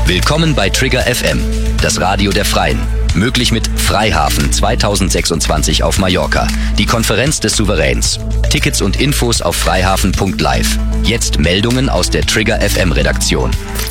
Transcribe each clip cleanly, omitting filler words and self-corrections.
Willkommen bei Trigger FM, das Radio der Freien. Möglich mit Freihafen 2026 auf Mallorca, die Konferenz des Souveräns. Tickets und Infos auf freihafen.live. Jetzt Meldungen aus der Trigger FM Redaktion.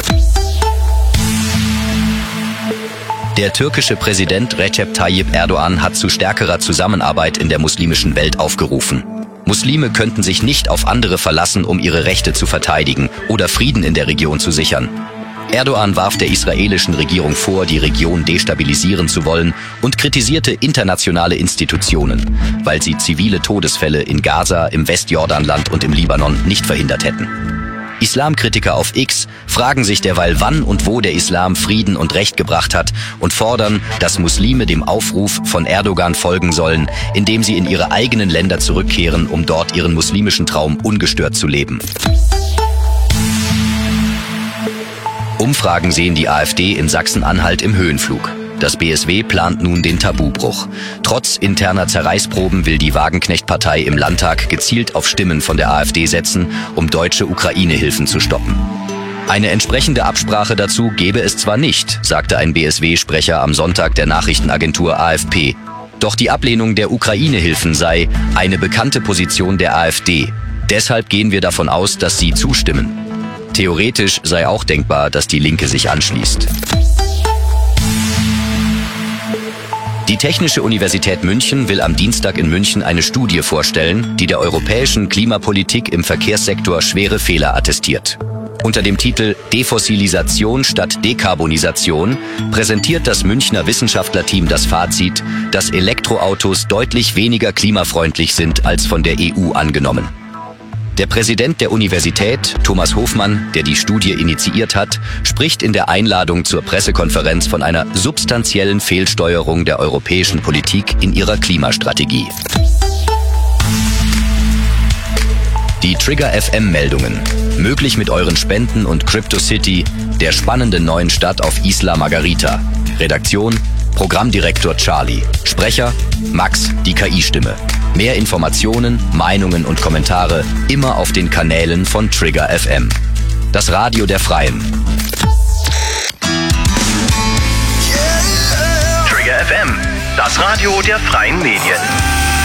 Der türkische Präsident Recep Tayyip Erdogan hat zu stärkerer Zusammenarbeit in der muslimischen Welt aufgerufen. Muslime könnten sich nicht auf andere verlassen, um ihre Rechte zu verteidigen oder Frieden in der Region zu sichern. Erdogan warf der israelischen Regierung vor, die Region destabilisieren zu wollen und kritisierte internationale Institutionen, weil sie zivile Todesfälle in Gaza, im Westjordanland und im Libanon nicht verhindert hätten. Islamkritiker auf X fragen sich derweil, wann und wo der Islam Frieden und Recht gebracht hat und fordern, dass Muslime dem Aufruf von Erdogan folgen sollen, indem sie in ihre eigenen Länder zurückkehren, um dort ihren muslimischen Traum ungestört zu leben. Umfragen sehen die AfD in Sachsen-Anhalt im Höhenflug. Das BSW plant nun den Tabubruch. Trotz interner Zerreißproben will die Wagenknecht-Partei im Landtag gezielt auf Stimmen von der AfD setzen, um deutsche Ukraine-Hilfen zu stoppen. Eine entsprechende Absprache dazu gebe es zwar nicht, sagte ein BSW-Sprecher am Sonntag der Nachrichtenagentur AFP. Doch die Ablehnung der Ukraine-Hilfen sei eine bekannte Position der AfD. Deshalb gehen wir davon aus, dass sie zustimmen. Theoretisch sei auch denkbar, dass die Linke sich anschließt. Die Technische Universität München will am Dienstag in München eine Studie vorstellen, die der europäischen Klimapolitik im Verkehrssektor schwere Fehler attestiert. Unter dem Titel Defossilisation statt Dekarbonisation präsentiert das Münchner Wissenschaftlerteam das Fazit, dass Elektroautos deutlich weniger klimafreundlich sind als von der EU angenommen. Der Präsident der Universität, Thomas Hofmann, der die Studie initiiert hat, spricht in der Einladung zur Pressekonferenz von einer substanziellen Fehlsteuerung der europäischen Politik in ihrer Klimastrategie. Die Trigger FM Meldungen. Möglich mit euren Spenden und CryptoCity, der spannenden neuen Stadt auf Isla Margarita. Redaktion, Programmdirektor Charlie. Sprecher, Max, die KI-Stimme. Mehr Informationen, Meinungen und Kommentare immer auf den Kanälen von Trigger FM. Das Radio der Freien. Trigger FM, das Radio der Freien Medien.